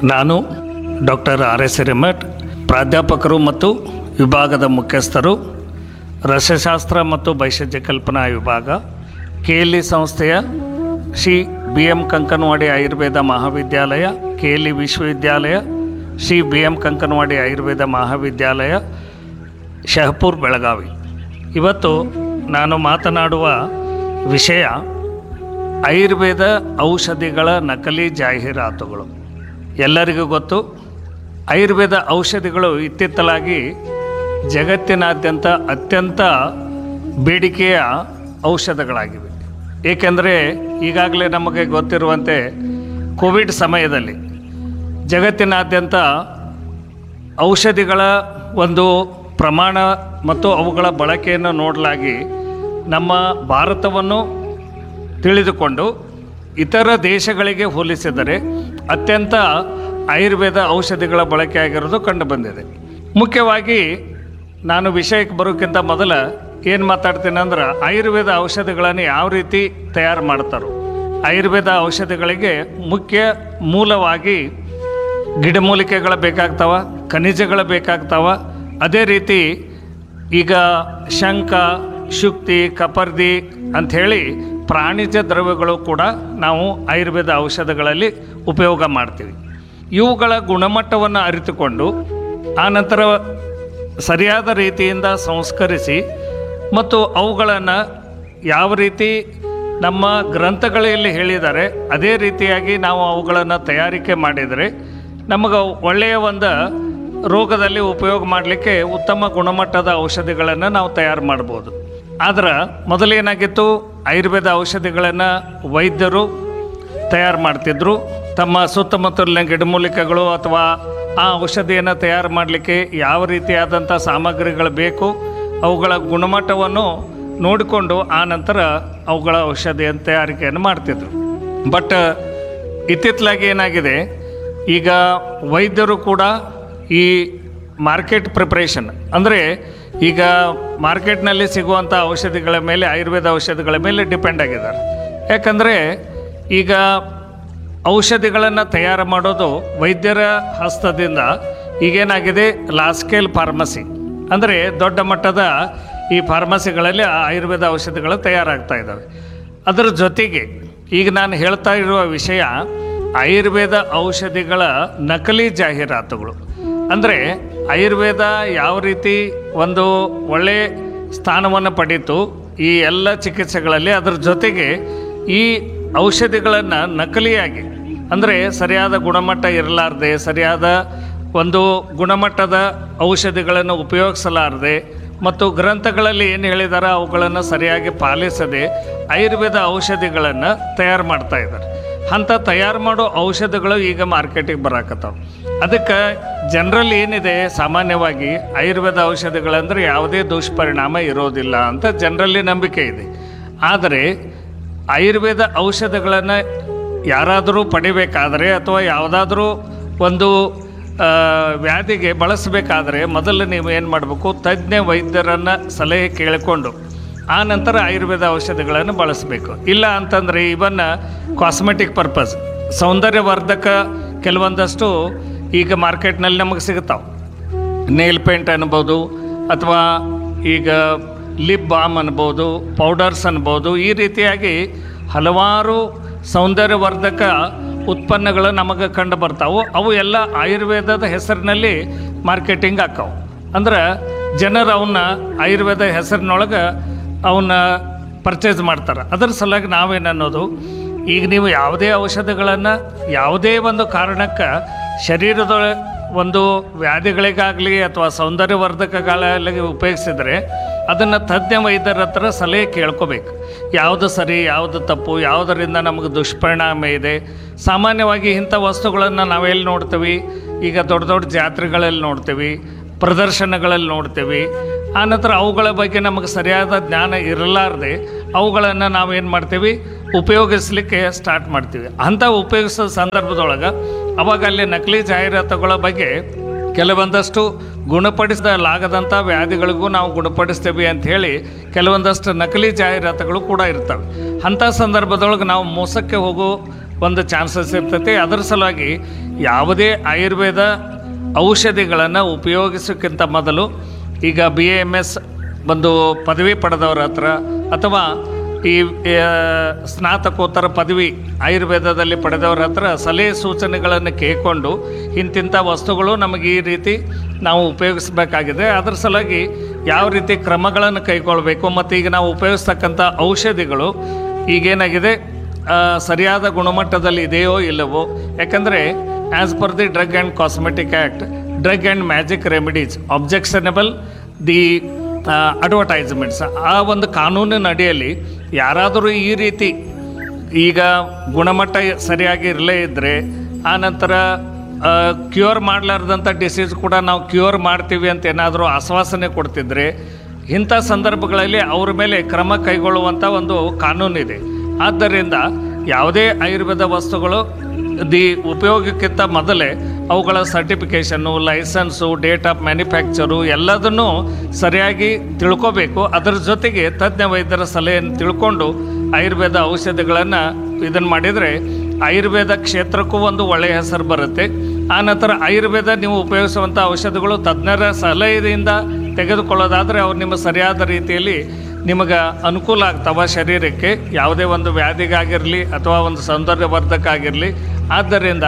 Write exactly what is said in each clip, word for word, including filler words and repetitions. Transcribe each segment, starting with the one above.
ನಾನು doctor R S Hiremath, ಪ್ರಾಧ್ಯಾಪಕರು ಮತ್ತು ವಿಭಾಗದ ಮುಖ್ಯಸ್ಥರು, ರಸಶಾಸ್ತ್ರ ಮತ್ತು ಭೈಷಜ್ಯ ಕಲ್ಪನಾ ವಿಭಾಗ, ಕೆ ಎಲ್ ಇ ಸಂಸ್ಥೆಯ ಶ್ರೀ ಬಿ ಎಂ ಕಂಕನವಾಡಿ ಆಯುರ್ವೇದ ಮಹಾವಿದ್ಯಾಲಯ, ಕೆ ಎಲ್ ಇ ವಿಶ್ವವಿದ್ಯಾಲಯ, ಶ್ರೀ ಬಿ ಎಂ ಕಂಕನವಾಡಿ ಆಯುರ್ವೇದ ಮಹಾವಿದ್ಯಾಲಯ, ಶಹಪುರ್, ಬೆಳಗಾವಿ. ಇವತ್ತು ನಾನು ಮಾತನಾಡುವ ವಿಷಯ ಆಯುರ್ವೇದ ಔಷಧಿಗಳ ನಕಲಿ ಜಾಹೀರಾತುಗಳು. ಎಲ್ಲರಿಗೂ ಗೊತ್ತು, ಆಯುರ್ವೇದ ಔಷಧಿಗಳು ಇತ್ತಿತ್ತಲಾಗಿ ಜಗತ್ತಿನಾದ್ಯಂತ ಅತ್ಯಂತ ಬೇಡಿಕೆಯ ಔಷಧಗಳಾಗಿವೆ. ಏಕೆಂದರೆ ಈಗಾಗಲೇ ನಮಗೆ ಗೊತ್ತಿರುವಂತೆ ಕೋವಿಡ್ ಸಮಯದಲ್ಲಿ ಜಗತ್ತಿನಾದ್ಯಂತ ಔಷಧಿಗಳ ಒಂದು ಪ್ರಮಾಣ ಮತ್ತು ಅವುಗಳ ಬಳಕೆಯನ್ನು ನೋಡಲಾಗಿ ನಮ್ಮ ಭಾರತವನ್ನು ತಿಳಿದುಕೊಂಡು ಇತರ ದೇಶಗಳಿಗೆ ಹೋಲಿಸಿದರೆ ಅತ್ಯಂತ ಆಯುರ್ವೇದ ಔಷಧಿಗಳ ಬಳಕೆ ಆಗಿರೋದು ಕಂಡುಬಂದಿದೆ. ಮುಖ್ಯವಾಗಿ ನಾನು ವಿಷಯಕ್ಕೆ ಬರೋಕ್ಕಿಂತ ಮೊದಲು ಏನು ಮಾತಾಡ್ತೀನಿ ಅಂದ್ರೆ, ಆಯುರ್ವೇದ ಔಷಧಿಗಳನ್ನು ಯಾವ ರೀತಿ ತಯಾರು ಮಾಡ್ತಾರೋ. ಆಯುರ್ವೇದ ಔಷಧಿಗಳಿಗೆ ಮುಖ್ಯ ಮೂಲವಾಗಿ ಗಿಡಮೂಲಿಕೆಗಳು ಬೇಕಾಗ್ತಾವ, ಖನಿಜಗಳು ಬೇಕಾಗ್ತಾವ. ಅದೇ ರೀತಿ ಈಗ ಶಂಖ, ಶುಕ್ತಿ, ಕಪರ್ದಿ ಅಂಥೇಳಿ ಪ್ರಾಣಿಜ ದ್ರವ್ಯಗಳು ಕೂಡ ನಾವು ಆಯುರ್ವೇದ ಔಷಧಗಳಲ್ಲಿ ಉಪಯೋಗ ಮಾಡ್ತೀವಿ. ಇವುಗಳ ಗುಣಮಟ್ಟವನ್ನು ಅರಿತುಕೊಂಡು ಆನಂತರ ಸರಿಯಾದ ರೀತಿಯಿಂದ ಸಂಸ್ಕರಿಸಿ ಮತ್ತು ಅವುಗಳನ್ನು ಯಾವ ರೀತಿ ನಮ್ಮ ಗ್ರಂಥಗಳಲ್ಲಿ ಹೇಳಿದ್ದಾರೆ ಅದೇ ರೀತಿಯಾಗಿ ನಾವು ಅವುಗಳನ್ನು ತಯಾರಿಕೆ ಮಾಡಿದರೆ ನಮಗೆ ಒಳ್ಳೆಯ ಒಂದು ರೋಗದಲ್ಲಿ ಉಪಯೋಗ ಮಾಡಲಿಕ್ಕೆ ಉತ್ತಮ ಗುಣಮಟ್ಟದ ಔಷಧಿಗಳನ್ನು ನಾವು ತಯಾರು ಮಾಡ್ಬೋದು. ಆದ್ರೆ ಮೊದಲೇನಾಗಿತ್ತು, ಆಯುರ್ವೇದ ಔಷಧಿಗಳನ್ನು ವೈದ್ಯರು ತಯಾರು ಮಾಡ್ತಿದ್ರು. ತಮ್ಮ ಸುತ್ತಮುತ್ತಲಿನ ಗಿಡಮೂಲಿಕೆಗಳು ಅಥವಾ ಆ ಔಷಧಿಯನ್ನು ತಯಾರು ಮಾಡಲಿಕ್ಕೆ ಯಾವ ರೀತಿಯಾದಂಥ ಸಾಮಗ್ರಿಗಳು ಬೇಕು ಅವುಗಳ ಗುಣಮಟ್ಟವನ್ನು ನೋಡಿಕೊಂಡು ಆ ನಂತರ ಅವುಗಳ ಔಷಧಿಯ ತಯಾರಿಕೆಯನ್ನು ಮಾಡ್ತಿದ್ರು. ಬಟ್ ಇತ್ತಿತ್ತಲಾಗಿ ಏನಾಗಿದೆ, ಈಗ ವೈದ್ಯರು ಕೂಡ ಈ ಮಾರ್ಕೆಟ್ ಪ್ರಿಪ್ರೇಷನ್ ಅಂದರೆ ಈಗ ಮಾರ್ಕೆಟ್ನಲ್ಲಿ ಸಿಗುವಂಥ ಔಷಧಿಗಳ ಮೇಲೆ, ಆಯುರ್ವೇದ ಔಷಧಿಗಳ ಮೇಲೆ ಡಿಪೆಂಡ್ ಆಗಿದ್ದಾರೆ. ಯಾಕಂದರೆ ಈಗ ಔಷಧಿಗಳನ್ನು ತಯಾರು ಮಾಡೋದು ವೈದ್ಯರ ಹಸ್ತದಿಂದ ಈಗೇನಾಗಿದೆ, ಲಾರ್ಜ್ ಸ್ಕೇಲ್ ಫಾರ್ಮಸಿ ಅಂದರೆ ದೊಡ್ಡ ಮಟ್ಟದ ಈ ಫಾರ್ಮಸಿಗಳಲ್ಲಿ ಆಯುರ್ವೇದ ಔಷಧಿಗಳು ತಯಾರಾಗ್ತಾ ಇದ್ದಾವೆ. ಅದರ ಜೊತೆಗೆ ಈಗ ನಾನು ಹೇಳ್ತಾ ಇರುವ ವಿಷಯ ಆಯುರ್ವೇದ ಔಷಧಿಗಳ ನಕಲಿ ಜಾಹೀರಾತುಗಳು. ಅಂದರೆ ಆಯುರ್ವೇದ ಯಾವ ರೀತಿ ಒಂದು ಒಳ್ಳೆಯ ಸ್ಥಾನವನ್ನು ಪಡೀತು ಈ ಎಲ್ಲ ಚಿಕಿತ್ಸೆಗಳಲ್ಲಿ, ಅದರ ಜೊತೆಗೆ ಈ ಔಷಧಿಗಳನ್ನು ನಕಲಿಯಾಗಿ ಅಂದರೆ ಸರಿಯಾದ ಗುಣಮಟ್ಟ ಇರಲಾರ್ದೆ, ಸರಿಯಾದ ಒಂದು ಗುಣಮಟ್ಟದ ಔಷಧಿಗಳನ್ನು ಉಪಯೋಗಿಸಲಾರದೆ ಮತ್ತು ಗ್ರಂಥಗಳಲ್ಲಿ ಏನು ಹೇಳಿದಾರೋ ಅವುಗಳನ್ನು ಸರಿಯಾಗಿ ಪಾಲಿಸದೆ ಆಯುರ್ವೇದ ಔಷಧಿಗಳನ್ನು ತಯಾರು ಮಾಡ್ತಾ ಇದ್ದಾರೆ. ಅಂಥ ತಯಾರು ಮಾಡೋ ಔಷಧಿಗಳು ಈಗ ಮಾರ್ಕೆಟಿಗೆ ಬರಾಕತ್ತಾವ. ಅದಕ್ಕೆ ಜನರಲ್ಲಿ ಏನಿದೆ, ಸಾಮಾನ್ಯವಾಗಿ ಆಯುರ್ವೇದ ಔಷಧಿಗಳಂದರೆ ಯಾವುದೇ ದುಷ್ಪರಿಣಾಮ ಇರೋದಿಲ್ಲ ಅಂತ ಜನರಲ್ಲಿ ನಂಬಿಕೆ ಇದೆ. ಆದರೆ ಆಯುರ್ವೇದ ಔಷಧಗಳನ್ನು ಯಾರಾದರೂ ಪಡಿಬೇಕಾದರೆ ಅಥವಾ ಯಾವುದಾದ್ರೂ ಒಂದು ವ್ಯಾಧಿಗೆ ಬಳಸಬೇಕಾದ್ರೆ ಮೊದಲು ನೀವು ಏನು ಮಾಡಬೇಕು, ತಜ್ಞ ವೈದ್ಯರನ್ನು ಸಲಹೆ ಕೇಳಿಕೊಂಡು ಆ ನಂತರ ಆಯುರ್ವೇದ ಔಷಧಿಗಳನ್ನು ಬಳಸಬೇಕು. ಇಲ್ಲ ಅಂತಂದರೆ ಇವನ್ನ ಕಾಸ್ಮೆಟಿಕ್ ಪರ್ಪಸ್, ಸೌಂದರ್ಯವರ್ಧಕ ಕೆಲವೊಂದಷ್ಟು ಈಗ ಮಾರ್ಕೆಟ್ನಲ್ಲಿ ನಮಗೆ ಸಿಗ್ತಾವೆ. ನೇಲ್ ಪೇಂಟ್ ಅನ್ಬೋದು ಅಥವಾ ಈಗ ಲಿಪ್ ಬಾಮ್ ಅನ್ಬೋದು, ಪೌಡರ್ಸ್ ಅನ್ಬೋದು. ಈ ರೀತಿಯಾಗಿ ಹಲವಾರು ಸೌಂದರ್ಯವರ್ಧಕ ಉತ್ಪನ್ನಗಳು ನಮಗೆ ಕಂಡು ಬರ್ತಾವೆ. ಅವು ಎಲ್ಲ ಆಯುರ್ವೇದದ ಹೆಸರಿನಲ್ಲಿ ಮಾರ್ಕೆಟಿಂಗ್ ಆಕ್ಕವು. ಅಂದ್ರೆ ಜನರು ಅವನ್ನ ಆಯುರ್ವೇದ ಹೆಸರಿನೊಳಗೆ ಅವನ್ನ ಪರ್ಚೇಸ್ ಮಾಡ್ತಾರೆ. ಅದರ ಸಲುವಾಗಿ ನಾವೇನು ಅನ್ನೋದು, ಈಗ ನೀವು ಯಾವುದೇ ಔಷಧಿಗಳನ್ನು ಯಾವುದೇ ಒಂದು ಕಾರಣಕ್ಕೆ ಶರೀರದ ಒಂದು ವ್ಯಾಧಿಗಳಿಗಾಗಲಿ ಅಥವಾ ಸೌಂದರ್ಯವರ್ಧಕಗಳಲ್ಲಿ ಉಪಯೋಗಿಸಿದರೆ ಅದನ್ನು ತಜ್ಞ ವೈದ್ಯರ ಹತ್ರ ಸಲಹೆ ಕೇಳ್ಕೋಬೇಕು. ಯಾವುದು ಸರಿ, ಯಾವುದು ತಪ್ಪು, ಯಾವುದರಿಂದ ನಮಗೆ ದುಷ್ಪರಿಣಾಮ ಇದೆ. ಸಾಮಾನ್ಯವಾಗಿ ಇಂಥ ವಸ್ತುಗಳನ್ನು ನಾವೆಲ್ಲಿ ನೋಡ್ತೀವಿ, ಈಗ ದೊಡ್ಡ ದೊಡ್ಡ ಜಾತ್ರೆಗಳಲ್ಲಿ ನೋಡ್ತೀವಿ, ಪ್ರದರ್ಶನಗಳಲ್ಲಿ ನೋಡ್ತೀವಿ. ಆನಂತರ ಅವುಗಳ ಬಗ್ಗೆ ನಮಗೆ ಸರಿಯಾದ ಜ್ಞಾನ ಇರಲಾರ್ದೆ ಅವುಗಳನ್ನು ನಾವೇನು ಮಾಡ್ತೀವಿ, ಉಪಯೋಗಿಸಲಿಕ್ಕೆ ಸ್ಟಾರ್ಟ್ ಮಾಡ್ತೀವಿ. ಅಂಥ ಉಪಯೋಗಿಸೋ ಸಂದರ್ಭದೊಳಗೆ ಅವಾಗ ಅಲ್ಲಿ ನಕಲಿ ಜಾಹೀರಾತುಗಳ ಬಗ್ಗೆ ಕೆಲವೊಂದಷ್ಟು ಗುಣಪಡಿಸಲಾಗದಂಥ ವ್ಯಾಧಿಗಳಿಗೂ ನಾವು ಗುಣಪಡಿಸ್ತೇವೆ ಅಂಥೇಳಿ ಕೆಲವೊಂದಷ್ಟು ನಕಲಿ ಜಾಹೀರಾತುಗಳು ಕೂಡ ಇರ್ತವೆ. ಅಂಥ ಸಂದರ್ಭದೊಳಗೆ ನಾವು ಮೋಸಕ್ಕೆ ಹೋಗೋ ಒಂದು ಚಾನ್ಸಸ್ ಇರ್ತೈತಿ. ಅದರ ಸಲುವಾಗಿ ಯಾವುದೇ ಆಯುರ್ವೇದ ಔಷಧಿಗಳನ್ನು ಉಪಯೋಗಿಸೋಕ್ಕಿಂತ ಮೊದಲು ಈಗ ಬಿ ಎ ಎಮ್ ಎಸ್ ಒಂದು ಪದವಿ ಪಡೆದವ್ರ ಹತ್ರ ಅಥವಾ ಈ ಸ್ನಾತಕೋತ್ತರ ಪದವಿ ಆಯುರ್ವೇದದಲ್ಲಿ ಪಡೆದವ್ರ ಹತ್ರ ಸಲಹೆ ಸೂಚನೆಗಳನ್ನು ಕೇಳಿಕೊಂಡು ಇಂತಿಂಥ ವಸ್ತುಗಳು ನಮಗೆ ಈ ರೀತಿ ನಾವು ಉಪಯೋಗಿಸಬೇಕಾಗಿದೆ, ಅದರ ಸಲುವಾಗಿ ಯಾವ ರೀತಿ ಕ್ರಮಗಳನ್ನು ಕೈಗೊಳ್ಳಬೇಕು ಮತ್ತು ಈಗ ನಾವು ಉಪಯೋಗಿಸ್ತಕ್ಕಂಥ ಔಷಧಿಗಳು ಈಗೇನಾಗಿದೆ ಸರಿಯಾದ ಗುಣಮಟ್ಟದಲ್ಲಿ ಇದೆಯೋ ಇಲ್ಲವೋ. ಯಾಕಂದರೆ as per the drug and cosmetic act, drug and magic remedies objectionable the advertisements, ಆ ಒಂದು ಕಾನೂನಿನ ಅಡಿಯಲ್ಲಿ ಯಾರಾದರೂ ಈ ರೀತಿ ಈಗ ಗುಣಮಟ್ಟ ಸರಿಯಾಗಿ ಇರಲೇ ಇದ್ದರೆ ಆನಂತರ ಕ್ಯೂರ್ ಮಾಡಲಾರ್ದಂಥ ಡಿಸೀಸ್ ಕೂಡ ನಾವು ಕ್ಯೂರ್ ಮಾಡ್ತೀವಿ ಅಂತ ಏನಾದರೂ ಆಶ್ವಾಸನೆ ಕೊಡ್ತಿದ್ರೆ ಇಂಥ ಸಂದರ್ಭಗಳಲ್ಲಿ ಅವ್ರ ಮೇಲೆ ಕ್ರಮ ಕೈಗೊಳ್ಳುವಂಥ ಒಂದು ಕಾನೂನಿದೆ. ಆದ್ದರಿಂದ ಯಾವುದೇ ಆಯುರ್ವೇದ ವಸ್ತುಗಳು ದಿ ಉಪಯೋಗಕ್ಕಿಂತ ಮೊದಲೇ ಅವುಗಳ ಸರ್ಟಿಫಿಕೇಷನ್ನು, ಲೈಸೆನ್ಸು, ಡೇಟ್ ಆಫ್ ಮ್ಯಾನುಫ್ಯಾಕ್ಚರು ಎಲ್ಲದನ್ನೂ ಸರಿಯಾಗಿ ತಿಳ್ಕೋಬೇಕು. ಅದರ ಜೊತೆಗೆ ತಜ್ಞ ವೈದ್ಯರ ಸಲಹೆಯನ್ನು ತಿಳ್ಕೊಂಡು ಆಯುರ್ವೇದ ಔಷಧಿಗಳನ್ನು ಇದನ್ನು ಮಾಡಿದರೆ ಆಯುರ್ವೇದ ಕ್ಷೇತ್ರಕ್ಕೂ ಒಂದು ಒಳ್ಳೆಯ ಹೆಸರು ಬರುತ್ತೆ. ಆನಂತರ ಆಯುರ್ವೇದ ನೀವು ಉಪಯೋಗಿಸುವಂಥ ಔಷಧಿಗಳು ತಜ್ಞರ ಸಲಹೆಯಿಂದ ತೆಗೆದುಕೊಳ್ಳೋದಾದರೆ ಅವ್ರು ನಿಮ್ಮ ಸರಿಯಾದ ರೀತಿಯಲ್ಲಿ ನಿಮಗೆ ಅನುಕೂಲ ಆಗ್ತಾವ ಶರೀರಕ್ಕೆ, ಯಾವುದೇ ಒಂದು ವ್ಯಾಧಿಗಾಗಿರಲಿ ಅಥವಾ ಒಂದು ಸೌಂದರ್ಯವರ್ಧಕ ಆಗಿರಲಿ. ಆದ್ದರಿಂದ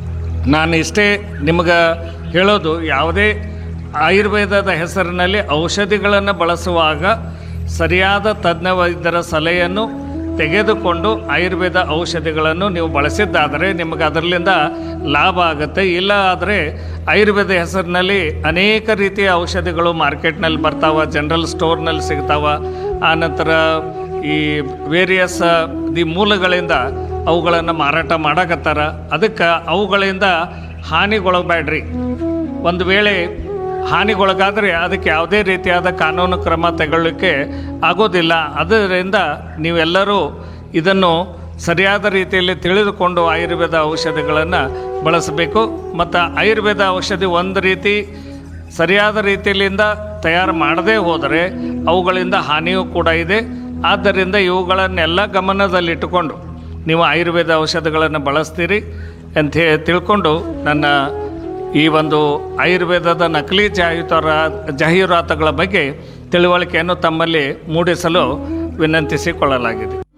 ನಾನು ಇಷ್ಟೇ ನಿಮಗೆ ಹೇಳೋದು, ಯಾವುದೇ ಆಯುರ್ವೇದದ ಹೆಸರಿನಲ್ಲಿ ಔಷಧಿಗಳನ್ನು ಬಳಸುವಾಗ ಸರಿಯಾದ ತಜ್ಞ ವೈದ್ಯರ ಸಲಹೆಯನ್ನು ತೆಗೆದುಕೊಂಡು ಆಯುರ್ವೇದ ಔಷಧಿಗಳನ್ನು ನೀವು ಬಳಸಿದ್ದಾದರೆ ನಿಮಗೆ ಅದರಲ್ಲಿಂದ ಲಾಭ ಆಗುತ್ತೆ. ಇಲ್ಲ ಆದರೆ ಆಯುರ್ವೇದ ಹೆಸರಿನಲ್ಲಿ ಅನೇಕ ರೀತಿಯ ಔಷಧಿಗಳು ಮಾರ್ಕೆಟ್ನಲ್ಲಿ ಬರ್ತಾವೆ, ಜನರಲ್ ಸ್ಟೋರ್ನಲ್ಲಿ ಸಿಗ್ತಾವೆ. ಆನಂತರ ಈ ವೇರಿಯಸ್ ದಿ ಮೂಲಗಳಿಂದ ಅವುಗಳನ್ನು ಮಾರಾಟ ಮಾಡಕತ್ತಾರ. ಅದಕ್ಕೆ ಅವುಗಳಿಂದ ಹಾನಿಗೊಳಬೇಡ್ರಿ. ಒಂದು ವೇಳೆ ಹಾನಿಗೊಳಗಾದರೆ ಅದಕ್ಕೆ ಯಾವುದೇ ರೀತಿಯಾದ ಕಾನೂನು ಕ್ರಮ ತಗೊಳ್ಳಿಕ್ಕೆ ಆಗೋದಿಲ್ಲ. ಅದರಿಂದ ನೀವೆಲ್ಲರೂ ಇದನ್ನು ಸರಿಯಾದ ರೀತಿಯಲ್ಲಿ ತಿಳಿದುಕೊಂಡು ಆಯುರ್ವೇದ ಔಷಧಿಗಳನ್ನು ಬಳಸಬೇಕು. ಮತ್ತು ಆಯುರ್ವೇದ ಔಷಧಿ ಒಂದು ರೀತಿ ಸರಿಯಾದ ರೀತಿಯಿಂದ ತಯಾರು ಮಾಡದೇ ಹೋದರೆ ಅವುಗಳಿಂದ ಹಾನಿಯೂ ಕೂಡ ಇದೆ. ಆದ್ದರಿಂದ ಇವುಗಳನ್ನೆಲ್ಲ ಗಮನದಲ್ಲಿಟ್ಟುಕೊಂಡು ನೀವು ಆಯುರ್ವೇದ ಔಷಧಿಗಳನ್ನು ಬಳಸ್ತೀರಿ ಅಂತ ತಿಳ್ಕೊಂಡು ನನ್ನ ಈ ಒಂದು ಆಯುರ್ವೇದದ ನಕಲಿ ಜಾಹೀರಾತು ಜಾಹೀರಾತುಗಳ ಬಗ್ಗೆ ತಿಳುವಳಿಕೆಯನ್ನು ತಮ್ಮಲ್ಲಿ ಮೂಡಿಸಲು ವಿನಂತಿಸಿಕೊಳ್ಳಲಾಗಿದೆ.